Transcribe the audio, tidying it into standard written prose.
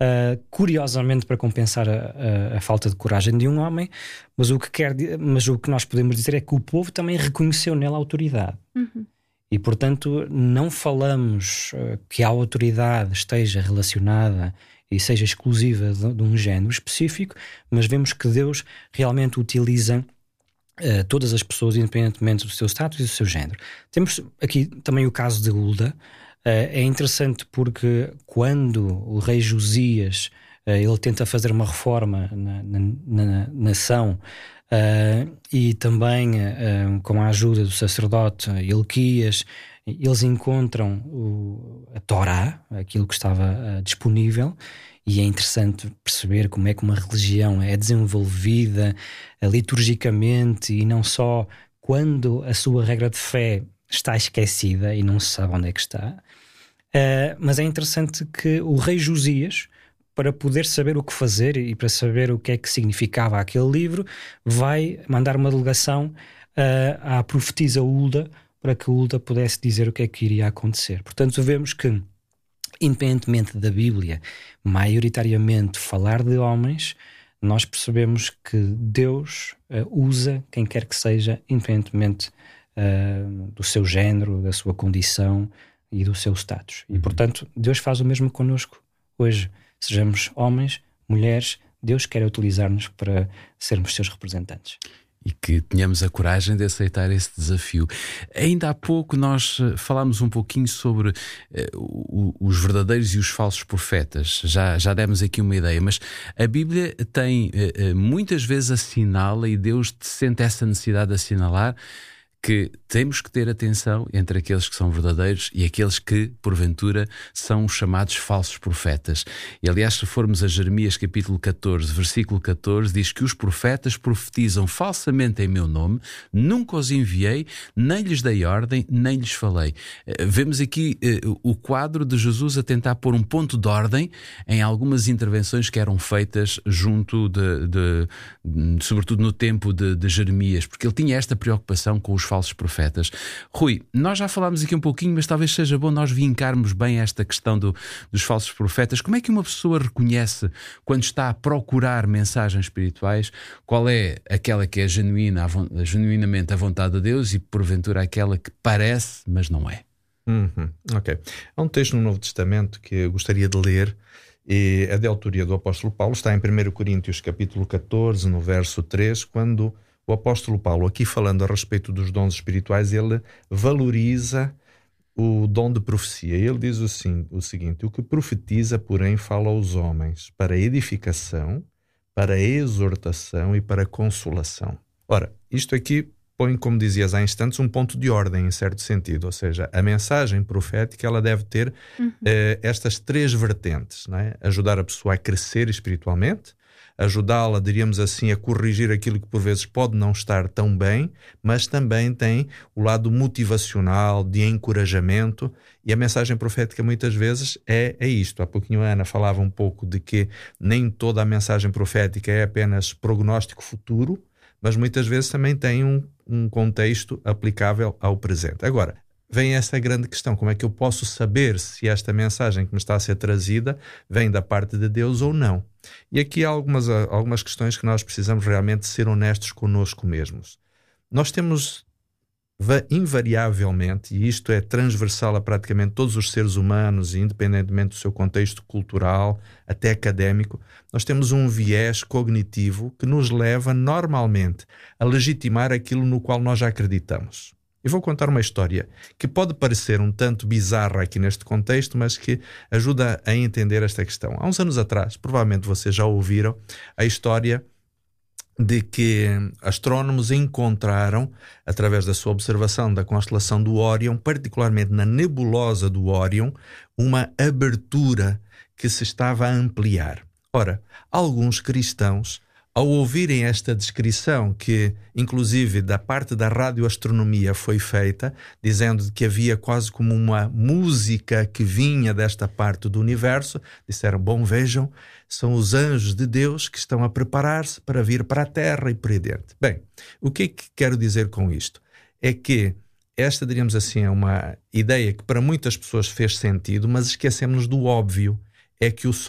curiosamente para compensar a falta de coragem de um homem, mas o que nós podemos dizer é que o povo também reconheceu nela a autoridade. E, portanto, não falamos que a autoridade esteja relacionada e seja exclusiva de um género específico, mas vemos que Deus realmente utiliza todas as pessoas, independentemente do seu status e do seu género. Temos aqui também o caso de Hulda. É interessante porque quando o rei Josias ele tenta fazer uma reforma na nação, e também com a ajuda do sacerdote Hilquias, eles encontram a Torá, aquilo que estava disponível, e é interessante perceber como é que uma religião é desenvolvida liturgicamente, e não só quando a sua regra de fé está esquecida e não se sabe onde é que está. Mas é interessante que o rei Josias, para poder saber o que fazer e para saber o que é que significava aquele livro, vai mandar uma delegação à profetisa Hulda, para que Hulda pudesse dizer o que é que iria acontecer. Portanto, vemos que, independentemente da Bíblia maioritariamente falar de homens, nós percebemos que Deus usa quem quer que seja, independentemente do seu género, da sua condição e do seu status. E, portanto, Deus faz o mesmo connosco hoje. Sejamos homens, mulheres, Deus quer utilizar-nos para sermos seus representantes. E que tenhamos a coragem de aceitar esse desafio. Ainda há pouco nós falámos um pouquinho sobre os verdadeiros e os falsos profetas. Já demos aqui uma ideia, mas a Bíblia tem muitas vezes assinala, e Deus sente essa necessidade de assinalar, que temos que ter atenção entre aqueles que são verdadeiros e aqueles que, porventura, são os chamados falsos profetas. E, aliás, se formos a Jeremias capítulo 14, versículo 14, diz que os profetas profetizam falsamente em meu nome, nunca os enviei, nem lhes dei ordem, nem lhes falei. Vemos aqui o quadro de Jesus a tentar pôr um ponto de ordem em algumas intervenções que eram feitas junto sobretudo no tempo de Jeremias, porque ele tinha esta preocupação com os falsos profetas. Rui, nós já falámos aqui um pouquinho, mas talvez seja bom nós vincarmos bem esta questão dos falsos profetas. Como é que uma pessoa reconhece, quando está a procurar mensagens espirituais, qual é aquela que é genuinamente a vontade de Deus e, porventura, aquela que parece, mas não é? Ok. Há um texto no Novo Testamento que eu gostaria de ler, e é de autoria do apóstolo Paulo, está em 1 Coríntios capítulo 14, no verso 3, quando o apóstolo Paulo, aqui falando a respeito dos dons espirituais, ele valoriza o dom de profecia. Ele diz o seguinte: o que profetiza, porém, fala aos homens para edificação, para exortação e para consolação. Ora, isto aqui põe, como dizias há instantes, um ponto de ordem, em certo sentido. Ou seja, a mensagem profética ela deve ter estas três vertentes, não é? Ajudar a pessoa a crescer espiritualmente, ajudá-la, diríamos assim, a corrigir aquilo que por vezes pode não estar tão bem, mas também tem o lado motivacional, de encorajamento, e a mensagem profética muitas vezes é isto. Há pouquinho a Ana falava um pouco de que nem toda a mensagem profética é apenas prognóstico futuro, mas muitas vezes também tem um contexto aplicável ao presente. Agora, vem essa grande questão: como é que eu posso saber se esta mensagem que me está a ser trazida vem da parte de Deus ou não? E aqui há algumas questões que nós precisamos realmente ser honestos connosco mesmos. Nós temos invariavelmente, e isto é transversal a praticamente todos os seres humanos, independentemente do seu contexto cultural, até académico, nós temos um viés cognitivo que nos leva normalmente a legitimar aquilo no qual nós já acreditamos. Eu vou contar uma história que pode parecer um tanto bizarra aqui neste contexto, mas que ajuda a entender esta questão. Há uns anos atrás, provavelmente vocês já ouviram a história de que astrónomos encontraram, através da sua observação da constelação do Órion, particularmente na nebulosa do Órion, uma abertura que se estava a ampliar. Ora, alguns cristãos, ao ouvirem esta descrição, que inclusive da parte da radioastronomia foi feita, dizendo que havia quase como uma música que vinha desta parte do universo, disseram: bom, vejam, são os anjos de Deus que estão a preparar-se para vir para a Terra e por aí dentro. Bem, o que é que quero dizer com isto? É que esta, diríamos assim, é uma ideia que para muitas pessoas fez sentido, mas esquecemos-nos do óbvio, é que o